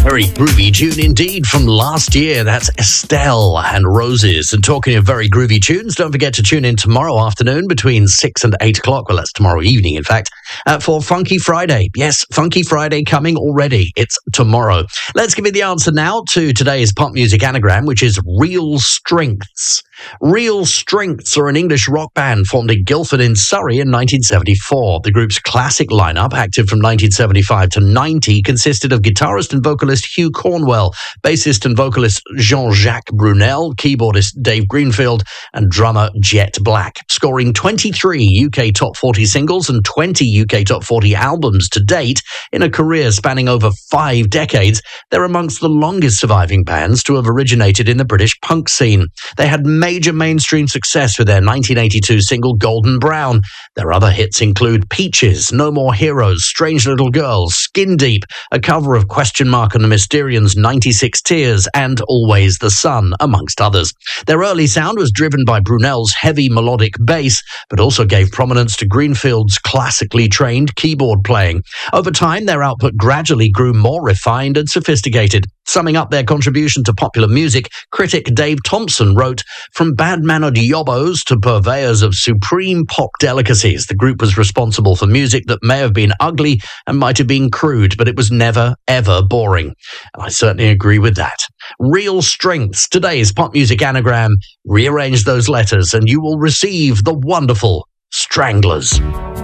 Very groovy tune indeed from last year. That's Estelle and Roses. And talking of very groovy tunes, don't forget to tune in tomorrow afternoon between 6 and 8 o'clock. Well, that's tomorrow evening, in fact, for Funky Friday. Yes, Funky Friday coming already. It's tomorrow. Let's give you the answer now to today's pop music anagram, which is Real Strengths. Real Strengths are an English rock band formed in Guildford in Surrey in 1974. The group's classic lineup, active from 1975 to 90, consisted of guitarist and vocalist Hugh Cornwell, bassist and vocalist Jean-Jacques Brunel, keyboardist Dave Greenfield, and drummer Jet Black. Scoring 23 UK Top 40 singles and 20 UK Top 40 albums to date in a career spanning over 5 decades, they're amongst the longest surviving bands to have originated in the British punk scene. They had major mainstream success with their 1982 single Golden Brown. Their other hits include Peaches, No More Heroes, Strange Little Girl, Skin Deep, a cover of Question Mark and the Mysterians' 96 Tears, and Always the Sun, amongst others. Their early sound was driven by Brunel's heavy melodic bass, but also gave prominence to Greenfield's classically trained keyboard playing. Over time, their output gradually grew more refined and sophisticated. Summing up their contribution to popular music, critic Dave Thompson wrote, "From bad-mannered yobbos to purveyors of supreme pop delicacies, the group was responsible for music that may have been ugly and might have been crude, but it was never, ever boring." And I certainly agree with that. Real Strengths, today's pop music anagram. Rearrange those letters and you will receive the wonderful Stranglers.